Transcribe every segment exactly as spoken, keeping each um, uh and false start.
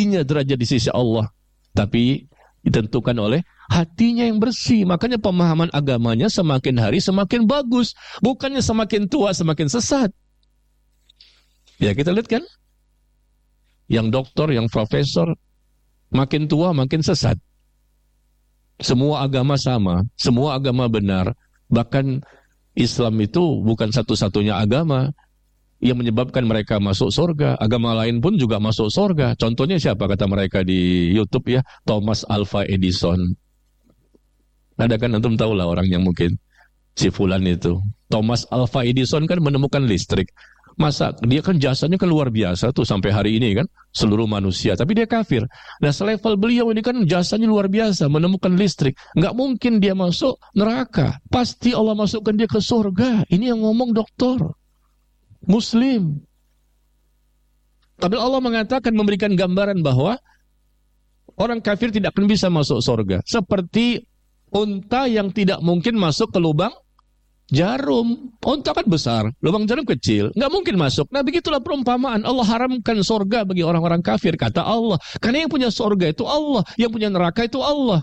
tingginya derajat di sisi Allah, tapi ditentukan oleh hatinya yang bersih. Makanya pemahaman agamanya semakin hari semakin bagus, bukannya semakin tua semakin sesat. Ya kita lihat kan, yang doktor, yang profesor, makin tua makin sesat. Semua agama sama, semua agama benar. Bahkan Islam itu bukan satu-satunya agama yang menyebabkan mereka masuk surga. Agama lain pun juga masuk surga. Contohnya siapa kata mereka di YouTube ya? Thomas Alva Edison. Ada kan, antum tahu lah orang yang mungkin si fulan itu. Thomas Alva Edison kan menemukan listrik. Masa dia kan jasanya kan luar biasa tuh sampai hari ini kan, seluruh manusia. Tapi dia kafir. Nah selevel beliau ini kan jasanya luar biasa, menemukan listrik. Nggak mungkin dia masuk neraka. Pasti Allah masukkan dia ke surga. Ini yang ngomong doktor Muslim. Tapi Allah mengatakan, memberikan gambaran bahwa orang kafir tidak akan bisa masuk surga. Seperti unta yang tidak mungkin masuk ke lubang jarum. Unta kan besar, lubang jarum kecil, nggak mungkin masuk. Nah begitulah perumpamaan. Allah haramkan surga bagi orang-orang kafir, kata Allah. Karena yang punya surga itu Allah, yang punya neraka itu Allah.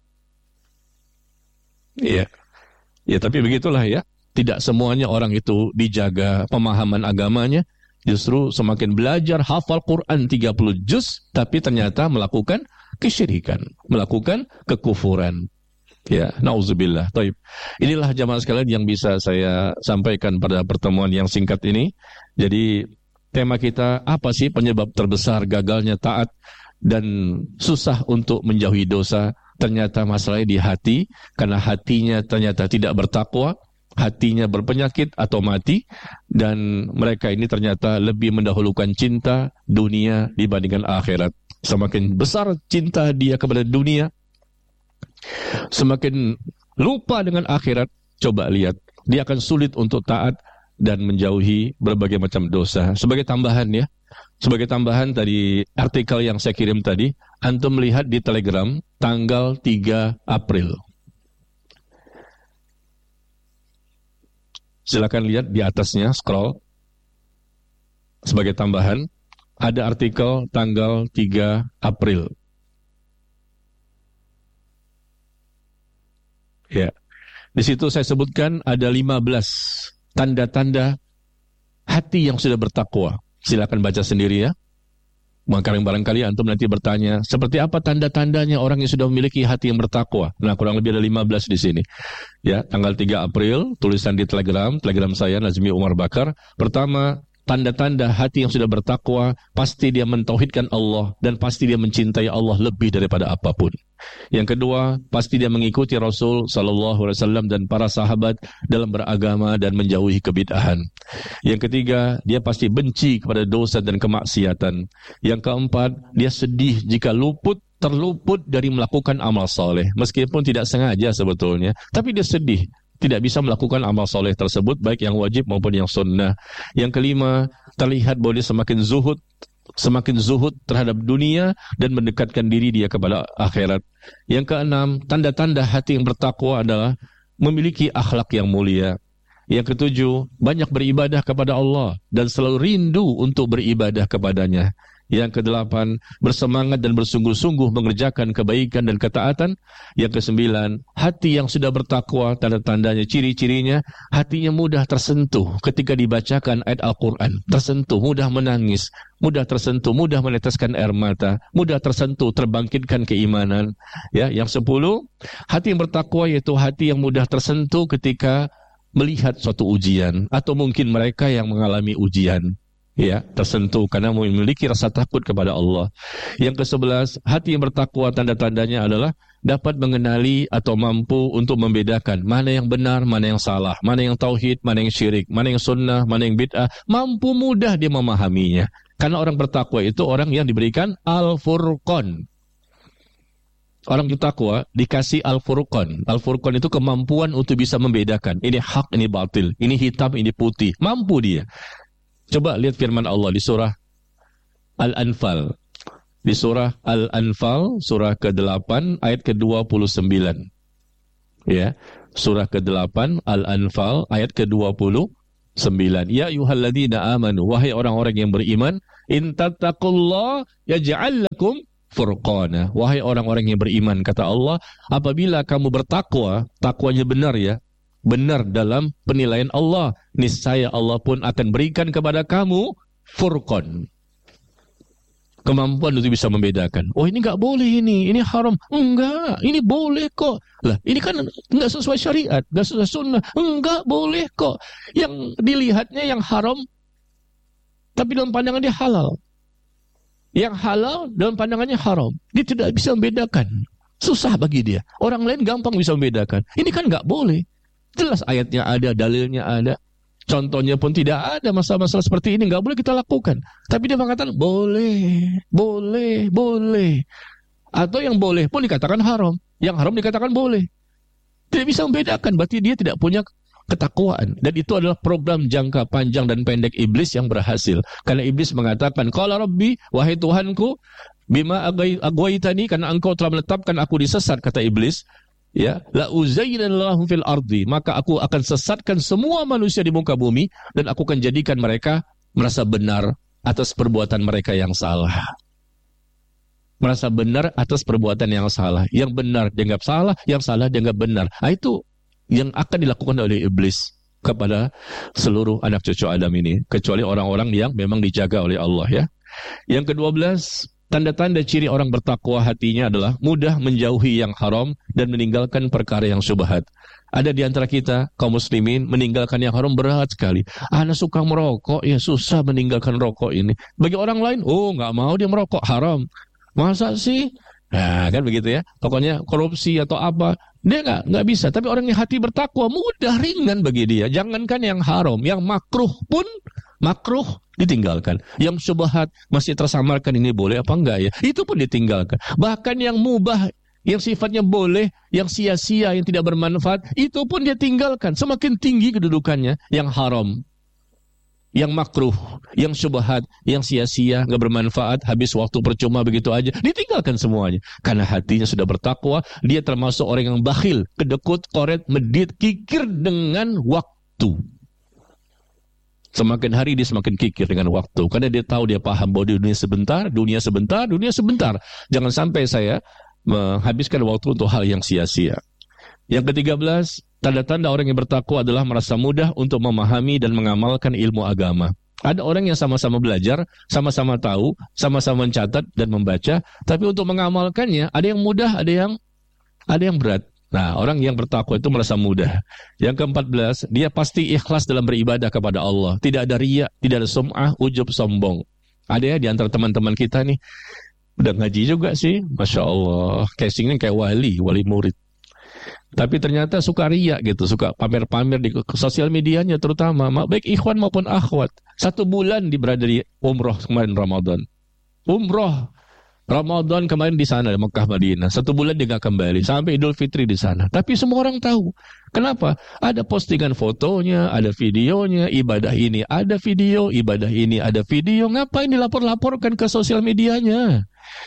Iya, ya tapi begitulah ya. Tidak semuanya orang itu dijaga pemahaman agamanya. Justru semakin belajar hafal Quran tiga puluh juz, tapi ternyata melakukan kesyirikan, melakukan kekufuran. Ya, nauzubillah. Taib. Inilah jamaah sekalian yang bisa saya sampaikan pada pertemuan yang singkat ini. Jadi tema kita, apa sih penyebab terbesar gagalnya taat dan susah untuk menjauhi dosa? Ternyata masalahnya di hati, karena hatinya ternyata tidak bertakwa, hatinya berpenyakit atau mati, dan mereka ini ternyata lebih mendahulukan cinta dunia dibandingkan akhirat. Semakin besar cinta dia kepada dunia, semakin lupa dengan akhirat. Coba lihat, dia akan sulit untuk taat dan menjauhi berbagai macam dosa. Sebagai tambahan ya, sebagai tambahan tadi artikel yang saya kirim tadi, antum melihat di Telegram tanggal tiga April. Silakan lihat di atasnya, scroll. Sebagai tambahan, ada artikel tanggal tiga April. Ya. Di situ saya sebutkan ada lima belas tanda-tanda hati yang sudah bertakwa. Silakan baca sendiri ya. Maka barangkali antum nanti bertanya, seperti apa tanda-tandanya orang yang sudah memiliki hati yang bertakwa? Nah, kurang lebih ada lima belas di sini. Ya, tanggal tiga April, tulisan di Telegram, Telegram saya Nazmi Umar Bakar. Pertama, tanda-tanda hati yang sudah bertakwa, pasti dia mentauhidkan Allah dan pasti dia mencintai Allah lebih daripada apapun. Yang kedua, pasti dia mengikuti Rasul sallallahu alaihi wasallam dan para sahabat dalam beragama dan menjauhi kebid'ahan. Yang ketiga, dia pasti benci kepada dosa dan kemaksiatan. Yang keempat, dia sedih jika luput terluput dari melakukan amal saleh, meskipun tidak sengaja sebetulnya, tapi dia sedih tidak bisa melakukan amal soleh tersebut, baik yang wajib maupun yang sunnah. Yang kelima, terlihat bahwa dia semakin zuhud, semakin zuhud terhadap dunia dan mendekatkan diri dia kepada akhirat. Yang keenam, tanda-tanda hati yang bertakwa adalah memiliki akhlak yang mulia. Yang ketujuh, banyak beribadah kepada Allah dan selalu rindu untuk beribadah kepadanya. Yang kedelapan, bersemangat dan bersungguh-sungguh mengerjakan kebaikan dan ketaatan. Yang kesembilan, hati yang sudah bertakwa, tanda-tandanya, ciri-cirinya, hatinya mudah tersentuh ketika dibacakan ayat Al-Quran. Tersentuh, mudah menangis, mudah tersentuh, mudah meneteskan air mata, mudah tersentuh, terbangkitkan keimanan. Ya, yang sepuluh, hati yang bertakwa yaitu hati yang mudah tersentuh ketika melihat suatu ujian, atau mungkin mereka yang mengalami ujian. Ya, tersentuh karena memiliki rasa takut kepada Allah. Yang kesebelas, hati yang bertakwa tanda-tandanya adalah dapat mengenali atau mampu untuk membedakan mana yang benar, mana yang salah, mana yang tauhid, mana yang syirik, mana yang sunnah, mana yang bid'ah. Mampu mudah dia memahaminya. Karena orang bertakwa itu orang yang diberikan Al-Furqan. Orang bertakwa dikasih Al-Furqan. Al-Furqan itu kemampuan untuk bisa membedakan. Ini hak, ini batil. Ini hitam, ini putih. Mampu dia. Coba lihat firman Allah di surah Al-Anfal. Di surah Al-Anfal, surah kedelapan, ayat ke dua puluh sembilan. Ya, surah kedelapan, Al-Anfal, ayat ke dua puluh sembilan. Ya ayyuhalladzina amanu, wahai orang-orang yang beriman, In tattaqullah yaj'al lakum furqana. Wahai orang-orang yang beriman, kata Allah, apabila kamu bertakwa, takwanya benar ya, benar dalam penilaian Allah, niscaya Allah pun akan berikan kepada kamu furqan, kemampuan untuk bisa membedakan. Oh, ini enggak boleh, ini ini haram. Enggak, ini boleh kok. Lah, ini kan enggak sesuai syariat, enggak sesuai sunnah. Enggak boleh kok. Yang dilihatnya yang haram, tapi dalam pandangan dia halal. Yang halal dalam pandangannya haram. Dia tidak bisa membedakan. Susah bagi dia. Orang lain gampang bisa membedakan. Ini kan enggak boleh. Jelas ayatnya ada, dalilnya ada. Contohnya pun tidak ada, masalah-masalah seperti ini enggak boleh kita lakukan. Tapi dia mengatakan boleh, boleh, boleh. Atau yang boleh pun dikatakan haram. Yang haram dikatakan boleh. Tidak bisa membedakan. Berarti dia tidak punya ketakwaan. Dan itu adalah program jangka panjang dan pendek iblis yang berhasil. Karena iblis mengatakan, qala rabbi, wahai Tuhanku, bima agwaitani, karena engkau telah menetapkan aku disesat, kata iblis, ya, la uzayyinallahu fil ardi, maka aku akan sesatkan semua manusia di muka bumi, dan aku akan jadikan mereka merasa benar atas perbuatan mereka yang salah. Merasa benar atas perbuatan yang salah. Yang benar dianggap salah, yang salah dianggap benar. Nah, itu yang akan dilakukan oleh iblis kepada seluruh anak cucu Adam ini, kecuali orang-orang yang memang dijaga oleh Allah, ya. Yang kedua belas, tanda-tanda ciri orang bertakwa hatinya adalah mudah menjauhi yang haram dan meninggalkan perkara yang syubhat. Ada di antara kita kaum muslimin meninggalkan yang haram berat sekali. Ana suka merokok, ya susah meninggalkan rokok ini. Bagi orang lain, oh nggak mau dia merokok, haram. Masa sih? Nah, kan begitu ya. Pokoknya korupsi atau apa, dia nggak nggak bisa. Tapi orang yang hati bertakwa mudah, ringan bagi dia. Jangankan yang haram, yang makruh pun makruh ditinggalkan. Yang syubhat masih tersamarkan, ini boleh apa enggak ya, itu pun ditinggalkan. Bahkan yang mubah, yang sifatnya boleh, yang sia-sia, yang tidak bermanfaat, itu pun dia tinggalkan. Semakin tinggi kedudukannya yang haram, yang makruh, yang syubhat, yang sia-sia, nggak bermanfaat, habis waktu percuma begitu aja, ditinggalkan semuanya. Karena hatinya sudah bertakwa, dia termasuk orang yang bakhil, kedekut, koret, medit, kikir dengan waktu. Semakin hari dia semakin kikir dengan waktu, karena dia tahu, dia paham bahwa dunia sebentar, dunia sebentar, dunia sebentar. Jangan sampai saya menghabiskan waktu untuk hal yang sia-sia. Yang ketiga belas, tanda-tanda orang yang bertakwa adalah merasa mudah untuk memahami dan mengamalkan ilmu agama. Ada orang yang sama-sama belajar, sama-sama tahu, sama-sama mencatat dan membaca, tapi untuk mengamalkannya ada yang mudah, ada yang ada yang berat. Nah, orang yang bertakwa itu merasa mudah. Yang keempat belas, dia pasti ikhlas dalam beribadah kepada Allah. Tidak ada riya, tidak ada sum'ah, ujub, sombong. Ada ya di antara teman-teman kita nih, udah ngaji juga sih, Masya Allah, casingnya kayak wali, wali murid. Tapi ternyata suka riya gitu, suka pamer-pamer di sosial medianya terutama, baik ikhwan maupun akhwat. Satu bulan di berada di umroh kemarin Ramadan. Umroh Ramadan kemarin di sana, di Mekah, Madinah. Satu bulan dia nggak kembali, sampai Idul Fitri di sana. Tapi semua orang tahu. Kenapa? Ada postingan fotonya, ada videonya, ibadah ini ada video, ibadah ini ada video. Ngapain dilapor-laporkan ke sosial medianya?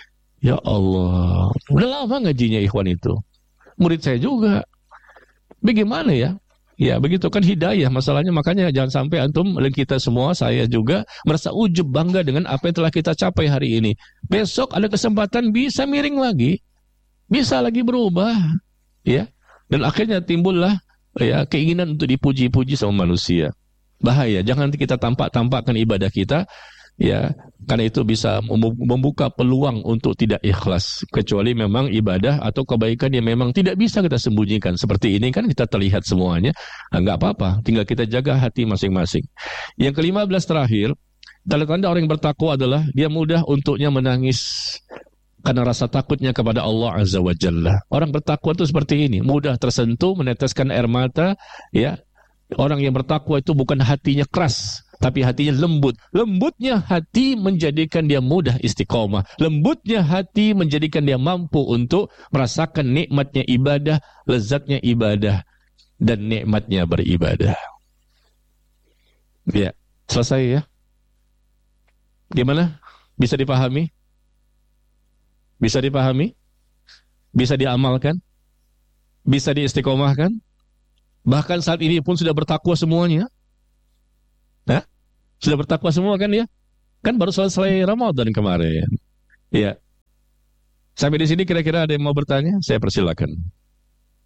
Ya Allah. Udah lama ngajinya ikhwan itu. Murid saya juga. Bagaimana ya? Ya begitu kan hidayah masalahnya. Makanya jangan sampai antum dan kita semua, saya juga, merasa ujub bangga dengan apa yang telah kita capai hari ini. Besok ada kesempatan bisa miring lagi, bisa lagi berubah, ya. Dan akhirnya timbullah ya keinginan untuk dipuji-puji sama manusia. Bahaya, jangan kita tampak-tampakkan ibadah kita, ya, karena itu bisa membuka peluang untuk tidak ikhlas. Kecuali memang ibadah atau kebaikan yang memang tidak bisa kita sembunyikan. Seperti ini kan kita terlihat semuanya, enggak apa-apa, tinggal kita jaga hati masing-masing. Yang kelima belas terakhir, tanda-tanda orang yang bertakwa adalah dia mudah untuknya menangis karena rasa takutnya kepada Allah Azza wa Jalla. Orang bertakwa itu seperti ini, mudah tersentuh, meneteskan air mata, ya. Orang yang bertakwa itu bukan hatinya keras, tapi hatinya lembut. Lembutnya hati menjadikan dia mudah istiqomah. Lembutnya hati menjadikan dia mampu untuk merasakan nikmatnya ibadah, lezatnya ibadah, dan nikmatnya beribadah. Ya, selesai ya. Gimana? Bisa dipahami? Bisa dipahami? Bisa diamalkan? Bisa diistiqomahkan? Bahkan saat ini pun sudah bertakwa semuanya. Nah, sudah bertakwa semua kan ya? Kan baru selesai Ramadan kemarin. Ya. Sampai di sini kira-kira ada yang mau bertanya? Saya persilakan.